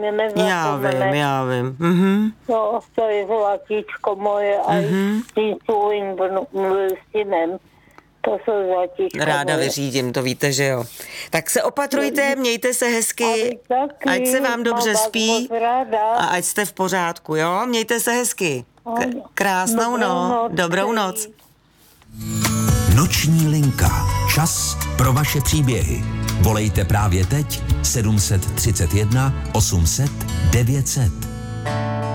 mě nezapomeneš. Já vím. Mhm. No, to je zlatíčko moje a s tím svým synem. To jsou zlatíčko Ráda moje. vyřídím, to víte, že jo. Tak se opatrujte, mějte se hezky, ať se vám dobře spí a ať jste v pořádku, jo? Mějte se hezky. Krásnou noc. Dobrou noc. Noční linka. Čas pro vaše příběhy. Volejte právě teď 731 800 900.